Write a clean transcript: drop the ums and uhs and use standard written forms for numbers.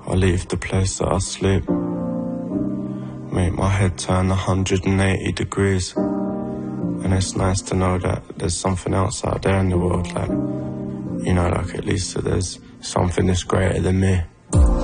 I leave the place that I sleep, make my head turn 180 degrees. And it's nice to know that there's something else out there in the world, like, you know, like at least that there's something that's greater than me.